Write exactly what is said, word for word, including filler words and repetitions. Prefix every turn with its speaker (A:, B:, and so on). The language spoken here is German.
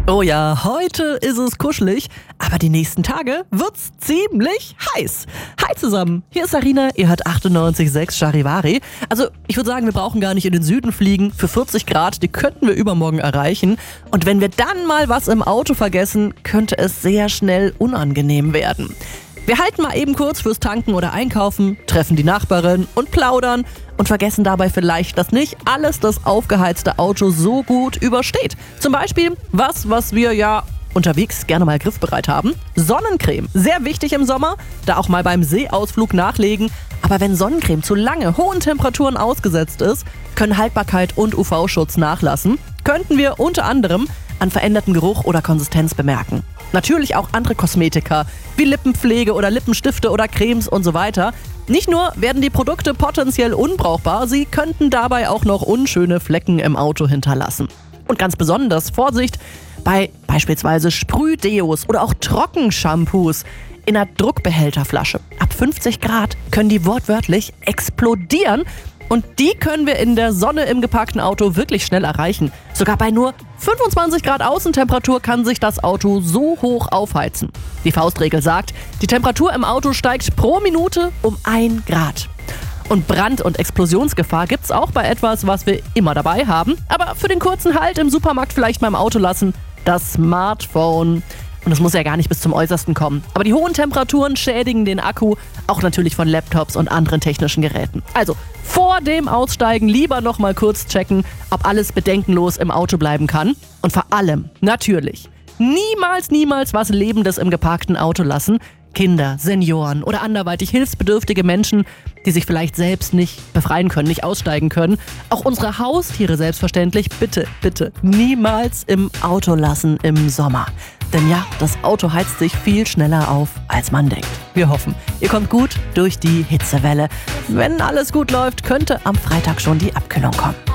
A: Oh ja, heute ist es kuschelig, aber die nächsten Tage wird's ziemlich heiß. Hi zusammen, hier ist Sarina, ihr hört achtundneunzig Komma sechs Charivari. Also ich würde sagen, wir brauchen gar nicht in den Süden fliegen. Für vierzig Grad, die könnten wir übermorgen erreichen. Und wenn wir dann mal was im Auto vergessen, könnte es sehr schnell unangenehm werden. Wir halten mal eben kurz fürs Tanken oder Einkaufen, treffen die Nachbarin und plaudern und vergessen dabei vielleicht, dass nicht alles das aufgeheizte Auto so gut übersteht. Zum Beispiel was, was wir ja unterwegs gerne mal griffbereit haben. Sonnencreme, sehr wichtig im Sommer, da auch mal beim Seeausflug nachlegen. Aber wenn Sonnencreme zu lange hohen Temperaturen ausgesetzt ist, können Haltbarkeit und U V-Schutz nachlassen. Könnten wir unter anderem an veränderten Geruch oder Konsistenz bemerken. Natürlich auch andere Kosmetika, wie Lippenpflege oder Lippenstifte oder Cremes und so weiter. Nicht nur werden die Produkte potenziell unbrauchbar, sie könnten dabei auch noch unschöne Flecken im Auto hinterlassen. Und ganz besonders Vorsicht bei beispielsweise Sprühdeos oder auch Trockenshampoos in einer Druckbehälterflasche. Ab fünfzig Grad können die wortwörtlich explodieren. Und die können wir in der Sonne im geparkten Auto wirklich schnell erreichen. Sogar bei nur fünfundzwanzig Grad Außentemperatur kann sich das Auto so hoch aufheizen. Die Faustregel sagt, die Temperatur im Auto steigt pro Minute um ein Grad. Und Brand- und Explosionsgefahr gibt's auch bei etwas, was wir immer dabei haben. Aber für den kurzen Halt im Supermarkt vielleicht mal im Auto lassen, das Smartphone. Und es muss ja gar nicht bis zum Äußersten kommen. Aber die hohen Temperaturen schädigen den Akku, auch natürlich von Laptops und anderen technischen Geräten. Also vor dem Aussteigen lieber noch mal kurz checken, ob alles bedenkenlos im Auto bleiben kann. Und vor allem, natürlich, niemals, niemals was Lebendes im geparkten Auto lassen. Kinder, Senioren oder anderweitig hilfsbedürftige Menschen, die sich vielleicht selbst nicht befreien können, nicht aussteigen können. Auch unsere Haustiere selbstverständlich. Bitte, bitte niemals im Auto lassen im Sommer. Denn ja, das Auto heizt sich viel schneller auf, als man denkt. Wir hoffen, ihr kommt gut durch die Hitzewelle. Wenn alles gut läuft, könnte am Freitag schon die Abkühlung kommen.